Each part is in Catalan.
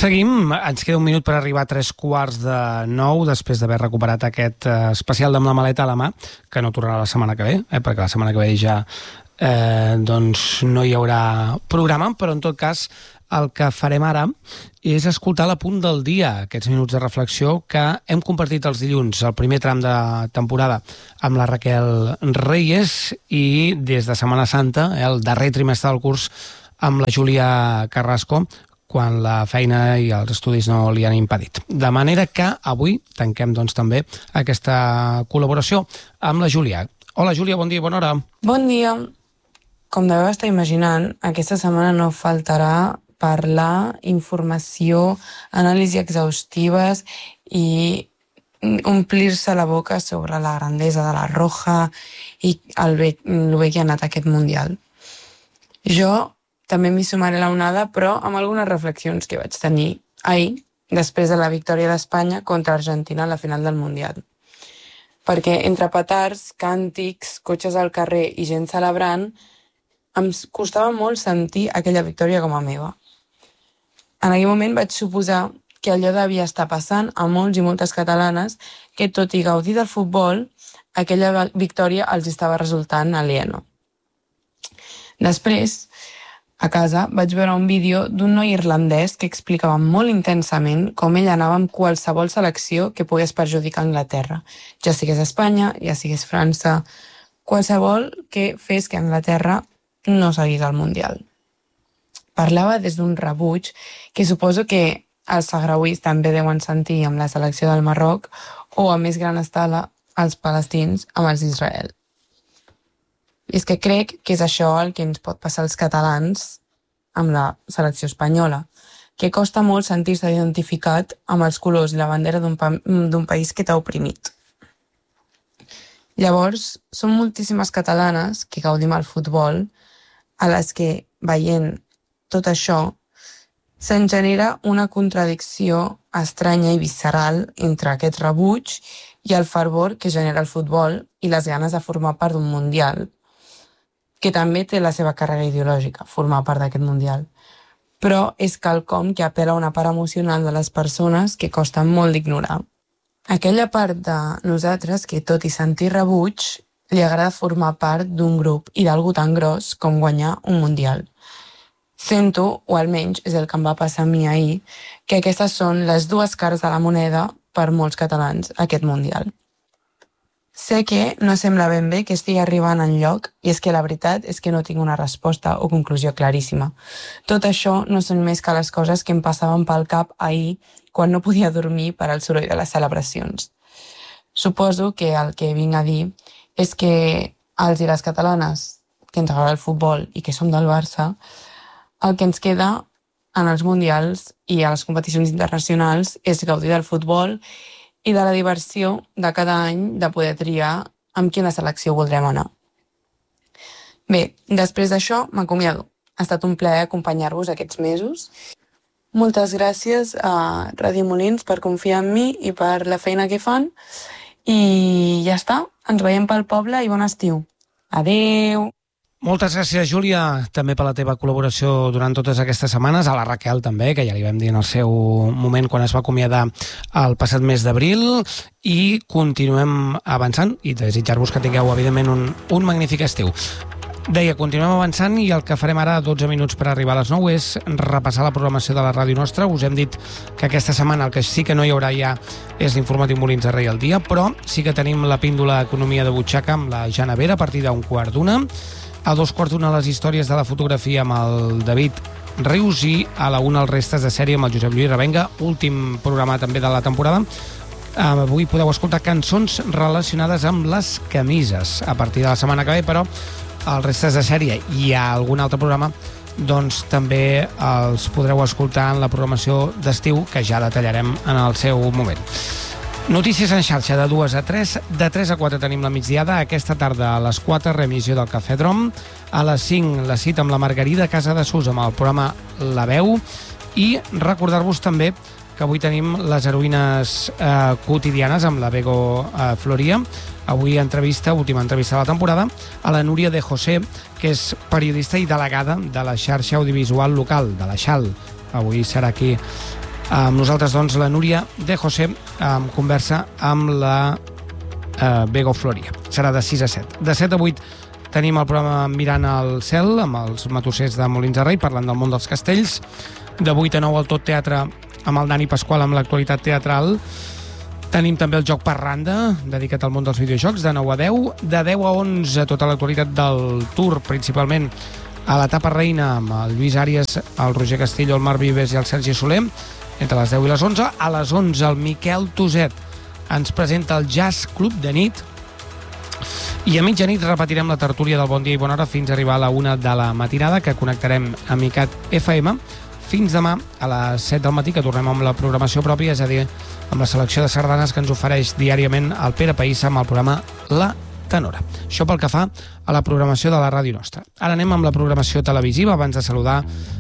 Seguim, ens queda un minut per arribar a 8:45, després d'haver recuperat aquest especial d'Amb la maleta a la mà, que no tornarà la setmana que ve, perquè la setmana que ve ja no hi haurà programa, però en tot cas el que farem ara és escoltar l'apunt del dia, aquests minuts de reflexió que hem compartit els dilluns, el primer tram de temporada, amb la Raquel Reyes i des de Setmana Santa, el darrer trimestre del curs, amb la Júlia Carrasco, quan la feina i els estudis no li han impedit. De manera que avui tanquem doncs, també aquesta col·laboració amb la Júlia. Hola Júlia, bon dia i bona hora. Bon dia. Com deveu estar imaginant, aquesta setmana no faltarà parlar, informació, anàlisis exhaustives i omplir-se la boca sobre la grandesa de la Roja i el bé que ha anat aquest Mundial. Jo també m'hi sumaré a l'onada, però amb algunes reflexions que vaig tenir ahir, després de la victòria d'Espanya contra Argentina a la final del Mundial. Perquè entre petards, càntics, cotxes al carrer i gent celebrant, em costava molt sentir aquella victòria com a meva. En aquell moment vaig suposar que allò devia estar passant a molts i moltes catalanes que, tot i gaudir del futbol, aquella victòria els estava resultant aliena. Després, a casa vaig veure un vídeo d'un noi irlandès que explicava molt intensament com ell anava amb qualsevol selecció que pogués perjudicar Anglaterra, ja sigués Espanya, ja sigués França, qualsevol que fes que Anglaterra no seguís al Mundial. Parlava des d'un rebuig que suposo que els sahrauís també deuen sentir amb la selecció del Marroc o a més gran escala els palestins amb els d'Israel. I és que crec que és això el que ens pot passar als catalans amb la selecció espanyola, que costa molt sentir-se identificat amb els colors i la bandera d'un país que t'ha oprimit. Llavors, són moltíssimes catalanes que gaudim al futbol a les que, veient tot això, se'n genera una contradicció estranya i visceral entre aquest rebuig i el fervor que genera el futbol i les ganes de formar part d'un Mundial, que també té la seva càrrega ideològica, formar part d'aquest Mundial. Però és quelcom que apela a una part emocional de les persones que costa molt d'ignorar. Aquella part de nosaltres que, tot i sentir rebuig, li agrada formar part d'un grup i d'algú tan gros com guanyar un Mundial. Sento, o almenys és el que em va passar a mi ahir, que aquestes són les dues cares de la moneda per molts catalans aquest Mundial. Sé que no sembla ben bé que estigui arribant enlloc i és que la veritat és que no tinc una resposta o conclusió claríssima. Tot això no són més que les coses que em passaven pel cap ahir quan no podia dormir per al soroll de les celebracions. Suposo que el que vinc a dir és que els i les catalanes que ens agrada el futbol i que som del Barça, el que ens queda en els mundials i a les competicions internacionals és gaudir del futbol i de la diversió de cada any de poder triar amb quina selecció voldrem anar. Bé, després d'això m'acomiado. Ha estat un plaer acompanyar-vos aquests mesos. Moltes gràcies a Ràdio Molins per confiar en mi i per la feina que fan. I ja està, ens veiem pel poble i bon estiu. Adeu! Moltes gràcies, Júlia, també per la teva col·laboració durant totes aquestes setmanes, a la Raquel també, que ja li vam dir en el seu moment quan es va acomiadar el passat mes d'abril, i continuem avançant i desitjar-vos que tingueu, evidentment, un magnífic estiu. Deia, continuem avançant i el que farem ara, 12 minuts per arribar a les 9, és repassar la programació de la ràdio nostra. Us hem dit que aquesta setmana el que sí que no hi haurà ja és l'informatiu Molins de Rei al dia, però sí que tenim la píndola Economia de Butxaca amb la Jana Vera a partir d'1:15. A 2:15 les històries de la fotografia amb el David Rius i a la 1 els restes de sèrie amb el Josep Lluís Revenga, últim programa també de la temporada. Avui podeu escoltar cançons relacionades amb les camises a partir de la setmana que ve, però els restes de sèrie i algun altre programa doncs també els podreu escoltar en la programació d'estiu que ja detallarem en el seu moment. Notícies en xarxa de 2 a 3, de 3 a 4 tenim la migdiada, aquesta tarda a les 4 remissió del Cafè Drom, a les 5 la cita amb la Margarida Casadesús amb el programa La Veu i recordar-vos també que avui tenim les heroïnes quotidianes amb la Bego Floria. Avui entrevista, última entrevista de la temporada, a la Núria de José, que és periodista i delegada de la xarxa audiovisual local, de la XAL. Avui serà aquí Amb nosaltres, doncs, la Núria de José conversa amb la Bego Floria. Serà de 6 a 7. De 7 a 8 tenim el programa Mirant al cel, amb els matossers de Molins de Rei, parlant del món dels castells. De 8 a 9 el Tot Teatre, amb el Dani Pasqual, amb l'actualitat teatral. Tenim també el Joc per Randa, dedicat al món dels videojocs, de 9 a 10. De 10 a 11, tota l'actualitat del Tour, principalment a l'etapa reina, amb el Lluís Àries, el Roger Castillo, el Marc Vives i el Sergi Soler, entre les 10 i les 11. A les 11, el Miquel Toset ens presenta el Jazz Club de nit, i a mitjanit repetirem la tertúlia del Bon Dia i Bona Hora fins a arribar a la 1 de la matinada, que connectarem amb ICAT FM, fins demà a les 7 del matí, que tornem amb la programació pròpia, és a dir, amb la selecció de sardanes que ens ofereix diàriament el Pere Païssa amb el programa La Tenora. Això pel que fa a la programació de la ràdio nostra. Ara anem amb la programació televisiva, abans de saludar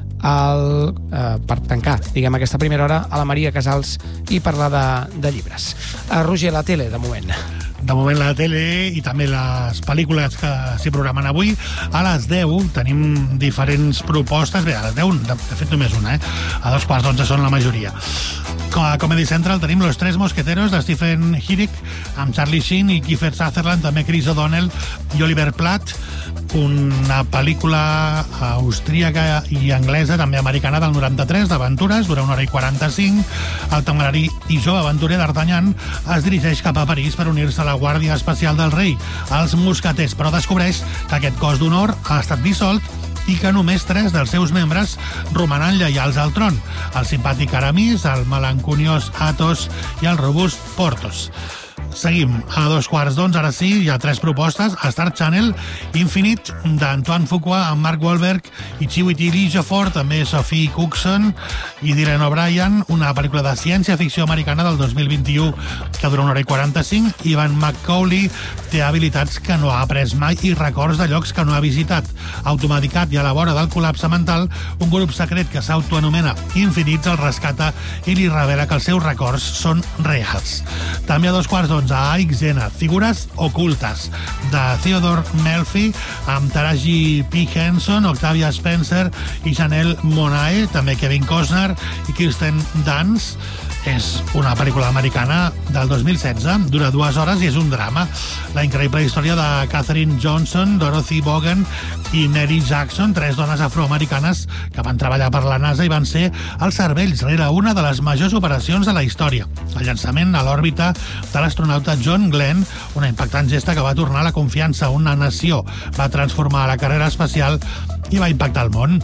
per tancar, diguem, aquesta primera hora, a la Maria Casals i parlar de llibres. Roger, la tele, de moment. De moment la tele i també les pel·lícules que s'hi programen avui. A les 10 tenim diferents propostes. Bé, a les 10, de fet només una, A 11:15 són la majoria. A Comedy Central tenim Los Tres Mosqueteros de Stephen Hillick, amb Charlie Sheen i Kiefer Sutherland, també Chris O'Donnell i Oliver Platt, una pel·lícula austríaca i anglesa, també americana, del 93, d'aventures, dura 1 hora i 45. El temerari i jove aventurer d'Artagnan es dirigeix cap a París per unir-se a la Guàrdia Especial del Rei, els mosqueters, però descobreix que aquest cos d'honor ha estat dissolt i que només 3 dels seus membres romanen lleials al tron: el simpàtic Aramis, el melanconiós Athos i el robust Porthos. Seguim. A 11:15, ara sí, hi ha 3 propostes. A Star Channel, Infinite, d'Antoine Fuqua, amb Mark Wahlberg i Chiwetel Ejiofor, també Sophie Cookson i Dylan O'Brien, una pel·lícula de ciència-ficció americana del 2021 que dura 1 hora i 45. Ivan McCauley té habilitats que no ha après mai i records de llocs que no ha visitat. Automedicat i a la vora del col·lapse mental, un grup secret que s'autoanomena Infinites el rescata i li revela que els seus records són reals. També a 11:15, a Xena, figures ocultes, de Theodore Melfi, amb Taraji P. Henson, Octavia Spencer i Janelle Monáe, també Kevin Costner i Kirsten Dunst. És una pel·lícula americana del 2016, dura 2 hores i és un drama. La increïble història de Katherine Johnson, Dorothy Vaughan i Mary Jackson, 3 dones afroamericanes que van treballar per la NASA i van ser els cervells rere una de les majors operacions de la història, el llançament a l'òrbita de l'astronauta John Glenn, una impactant gesta que va tornar la confiança a una nació, va transformar la carrera espacial i va impactar el món.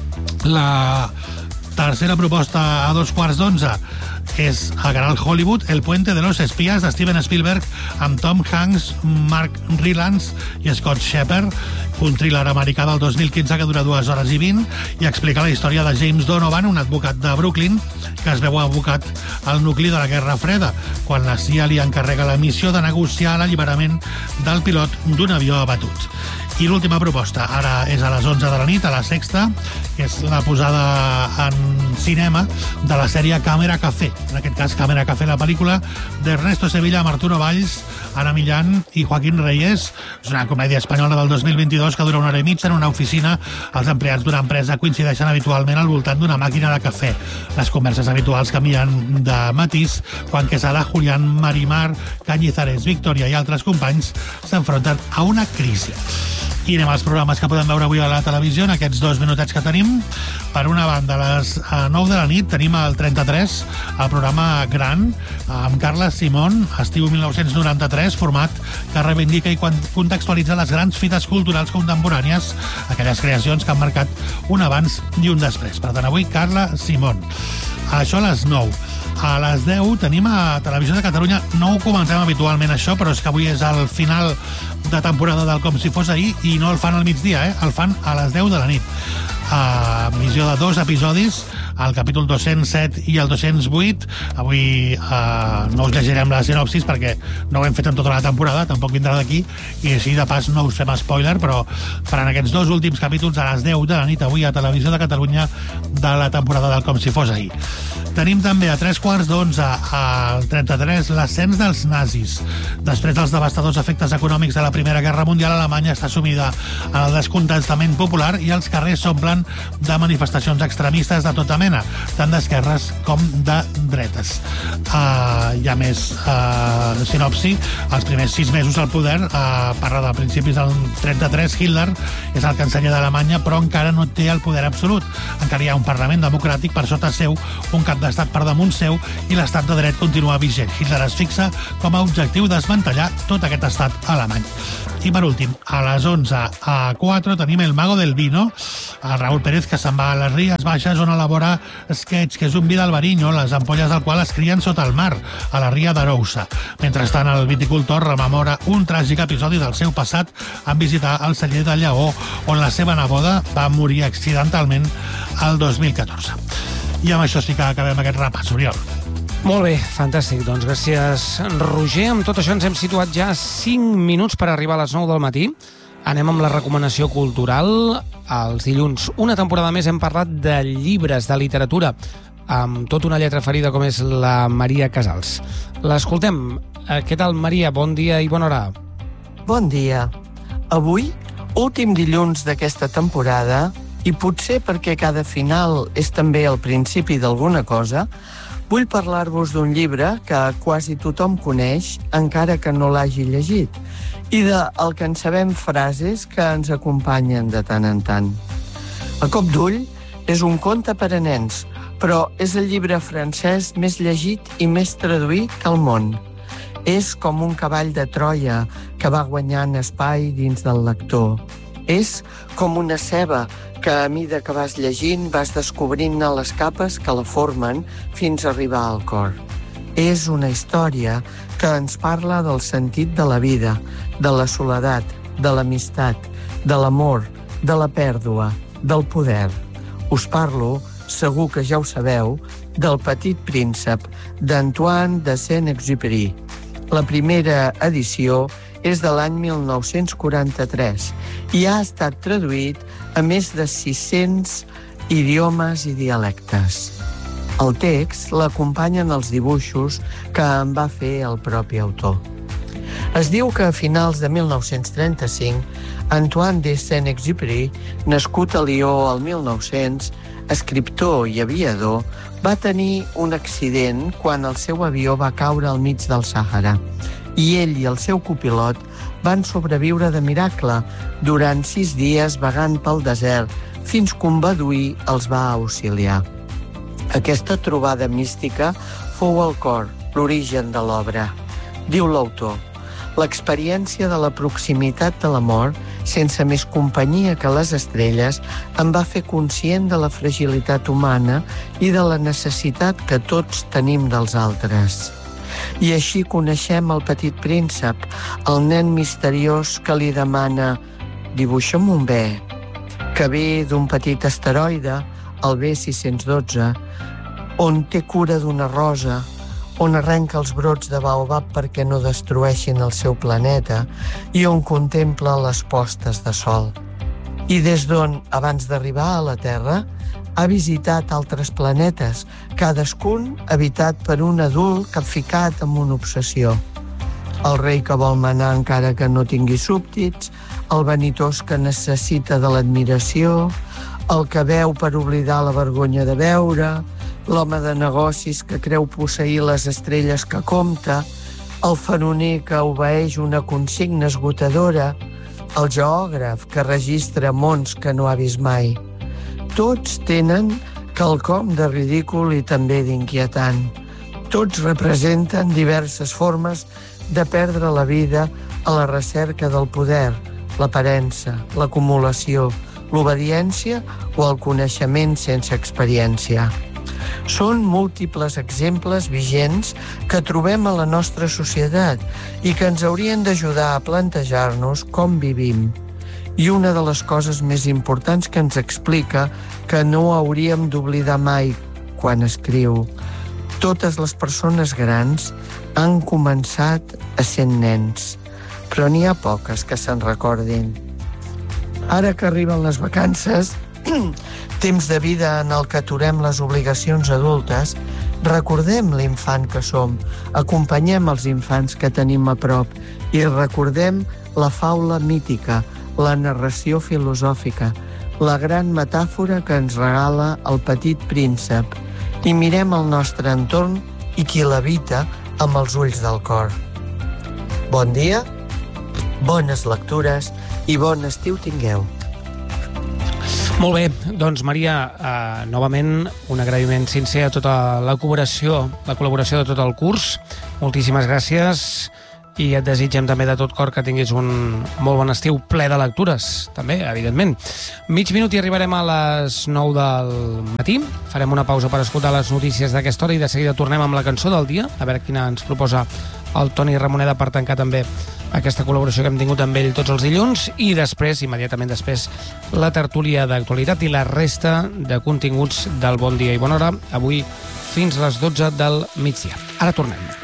La tercera proposta a 11:15 és a Canal Hollywood, El puente de los espías, de Steven Spielberg, amb Tom Hanks, Mark Rylance i Scott Shepard, un thriller americà del 2015 que dura 2 hores i 20 i explica la història de James Donovan, un advocat de Brooklyn que es veu abocat al nucli de la Guerra Freda, quan la CIA li encarrega la missió de negociar l'alliberament del pilot d'un avió abatut. I l'última proposta, ara és a les 11 de la nit, a La Sexta, que és la posada en cinema de la sèrie Càmera Café. En aquest cas, Càmera Café, la pel·lícula d'Ernesto Sevilla, amb Arturo Valls, Ana Millán i Joaquín Reyes. És una comèdia espanyola del 2022 que dura 1 hora i mitja. En una oficina, els empleats d'una empresa coincideixen habitualment al voltant d'una màquina de cafè. Les converses habituals canvien de matís quan Quesada, Julián, Marimar, Cañizares, Victoria i altres companys s'enfronten a una crisi. I anem als programes que podem veure avui a la televisió en aquests 2 minutets que tenim. Per una banda, a les 9 de la nit tenim el 33, el programa Gran, amb Carla Simón, estiu 1993, format que reivindica i contextualitza les grans fites culturals contemporànies, aquelles creacions que han marcat un abans i un després. Per tant, avui Carla Simón. Això a les 9. A les 10 tenim a Televisió de Catalunya, no ho comentem habitualment això, però és que avui és el final de temporada del Com si fos ahir i no el fan al migdia, el fan a les 10 de la nit. Visió de 2 episodis, el capítol 207 i el 208. Avui no us llegirem la sinopsis perquè no ho hem fet en tota la temporada, tampoc vindrà d'aquí, i així de pas no us fem spoiler, però faran aquests 2 últims capítols a les 10 de la nit avui a Televisió de Catalunya de la temporada del Com si fos ahir. Tenim també a 3:15 al 33 l'ascens dels nazis. Després dels devastadors efectes econòmics de la Primera Guerra Mundial, Alemanya està sumida en el descontentament popular i els carrers s'omplen s'envolten de manifestacions extremistes de tota mena, tant d'esquerres com de dretes. Hi ha més sinopsi. Els primers 6 mesos al poder, parla de principis del 33, Hitler és el canceller d'Alemanya, però encara no té el poder absolut. Encara hi ha un Parlament democràtic per sota seu, un cap d'estat per damunt seu, i l'estat de dret continua vigent. Hitler es fixa com a objectiu desmantellar tot aquest estat alemany. I per últim, a les 11:04 tenim El mago del vino, el Raúl Pérez, que se'n va a les Ries Baixes, on elabora Sketch, que és un vi d'Albariño, les ampolles del qual es crien sota el mar, a la ria d'Arousa. Mentrestant, el viticultor rememora un tràgic episodi del seu passat en visitar el celler de Lleó, on la seva neboda va morir accidentalment el 2014. I amb això sí que acabem aquest repàs, Oriol. Molt bé, fantàstic. Doncs gràcies, Roger. Amb tot això ens hem situat ja 5 minuts per arribar a les 9 del matí. Anem amb la recomanació cultural. Els dilluns, una temporada més, hem parlat de llibres, de literatura, amb tota una lletra ferida com és la Maria Casals. L'escoltem. Què tal, Maria? Bon dia i bona hora. Bon dia. Avui, últim dilluns d'aquesta temporada, i potser perquè cada final és també el principi d'alguna cosa, vull parlar-vos d'un llibre que quasi tothom coneix, encara que no l'hagi llegit, i del que en sabem frases que ens acompanyen de tant en tant. A cop d'ull, és un conte per a nens, però és el llibre francès més llegit i més traduït al món. És com un cavall de Troia que va guanyant espai dins del lector. És com una ceba que a mida que vas llegint vas descobrint-ne les capes que la formen fins a arribar al cor. És una història que ens parla del sentit de la vida, de la soledat, de l'amistat, de l'amor, de la pèrdua, del poder. Us parlo, segur que ja ho sabeu, del Petit príncep, d'Antoine de Saint-Exupéry. La primera edició és de l'any 1943 i ha estat traduït a més de 600 idiomes i dialectes. El text l'acompanyen els dibuixos que en va fer el propi autor. Es diu que a finals de 1935, Antoine de Saint-Exupéry, nascut a Lió el 1900, escriptor i aviador, va tenir un accident quan el seu avió va caure al mig del Sàhara i ell i el seu copilot van sobreviure de miracle durant 6 dies vagant pel desert fins que un beduí els va auxiliar. Aquesta trobada mística fou el cor, l'origen de l'obra. Diu l'autor: l'experiència de la proximitat de la mort, sense més companyia que les estrelles, em va fer conscient de la fragilitat humana i de la necessitat que tots tenim dels altres. I així coneixem el Petit príncep, el nen misteriós que li demana: dibuixa'm un bé, que ve d'un petit asteroide, el B612, on té cura d'una rosa, on arrenca els brots de baobab perquè no destrueixin el seu planeta i on contempla les postes de sol. I des d'on, abans d'arribar a la Terra, ha visitat altres planetes, cadascun habitat per un adult capficat amb una obsessió. El rei que vol manar encara que no tingui súbdits, el vanitós que necessita de l'admiració, el que veu per oblidar la vergonya de veure, l'home de negocis que creu posseir les estrelles que compta, el faroner que obeeix una consigna esgotadora, el geògraf que registra mons que no ha vist mai. Tots tenen quelcom de ridícul i també d'inquietant. Tots representen diverses formes de perdre la vida a la recerca del poder, l'aparença, l'acumulació, l'obediència o el coneixement sense experiència. Són múltiples exemples vigents que trobem a la nostra societat i que ens haurien d'ajudar a plantejar-nos com vivim. I una de les coses més importants que ens explica que no hauríem d'oblidar mai quan escriu: totes les persones grans han començat essent nens, però n'hi ha poques que se'n recordin. Ara que arriben les vacances, temps de vida en el que aturem les obligacions adultes, recordem l'infant que som, acompanyem els infants que tenim a prop i recordem la faula mítica, la narració filosòfica, la gran metàfora que ens regala el Petit Príncep, i mirem el nostre entorn i qui l'habita amb els ulls del cor. Bon dia, bones lectures i bon estiu tingueu. Molt bé, doncs Maria, novament un agraïment sincer a tota la col·laboració de tot el curs. Moltíssimes gràcies i et desitgem també de tot cor que tinguis un molt bon estiu ple de lectures, també, evidentment. Mig minut i arribarem a les 9 del matí. Farem una pausa per escoltar les notícies d'aquesta hora i de seguida tornem amb la cançó del dia, a veure quina ens proposa el Toni Ramoneda per tancar també aquesta col·laboració que hem tingut amb ell tots els dilluns, i després, immediatament després, la tertúlia d'actualitat i la resta de continguts del Bon Dia i Bona Hora, avui fins a les 12 del migdia. Ara tornem.